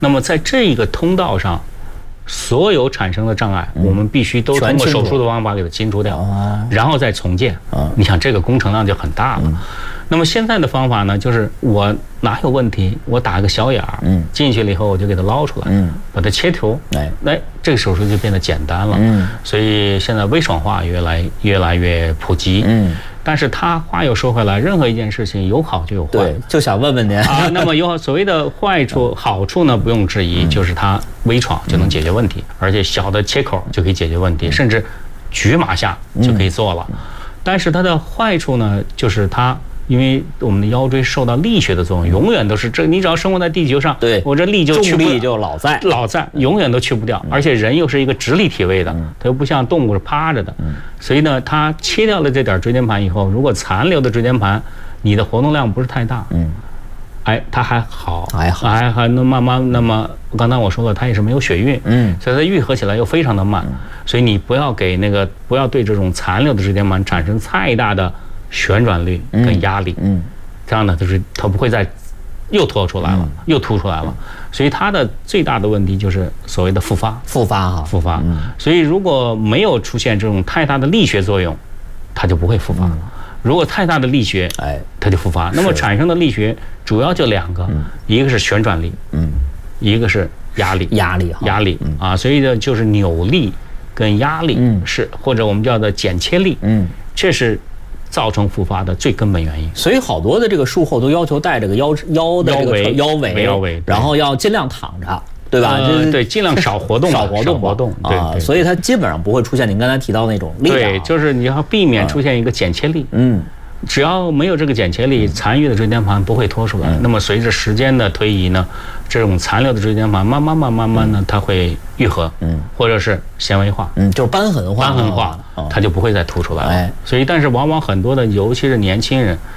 那么在这个通道上，所有产生的障碍，我们必须都通过手术的方法给它清除掉，然后再重建。你想这个工程量就很大了。那么现在的方法呢，就是我哪有问题，我打个小眼儿，进去了以后我就给它捞出来，把它切除，这个手术就变得简单了。所以现在微创化越来越普及。但是它话又说回来，任何一件事情有好就有坏。 对，就想问问您啊，那么有所谓的坏处，好处呢不用质疑，就是它微创就能解决问题，而且小的切口就可以解决问题，甚至局麻下就可以做了。但是它的坏处呢，就是它因为我们的腰椎受到力学的作用，永远都是这，你只要生活在地球上， 对我这力就去不重力就老在， 永远都去不掉。而且人又是一个直立体位的，它又不像动物是趴着的，所以呢，它切掉了这点椎间盘以后，如果残留的椎间盘，你的活动量不是太大，它还好，还能慢慢。那么刚才我说了，它也是没有血运，所以它愈合起来又非常的慢，所以你不要对这种残留的椎间盘产生太大的旋转率跟压力，这样呢，就是它不会再又凸出来了，所以它的最大的问题就是所谓的复发。所以如果没有出现这种太大的力学作用，它就不会复发。如果太大的力学，它就复发。那么产生的力学主要就两个，一个是旋转力，一个是压力啊。所以呢，就是扭力跟压力是，或者我们叫做剪切力，这是造成复发的最根本原因。 所以好多的这个术后都要求带这个腰围，然后要尽量躺着，对吧？ 对，尽量少活动啊。所以它基本上不会出现您刚才提到那种力量。 对，就是你要避免出现一个剪切力。只要没有这个剪切力，残余的椎间盘不会脱出来。那么随着时间的推移呢，这种残留的椎间盘慢慢呢，它会愈合，或者是纤维化， 就是瘢痕化， 它就不会再凸出来了。所以，但是往往很多的，尤其是年轻人，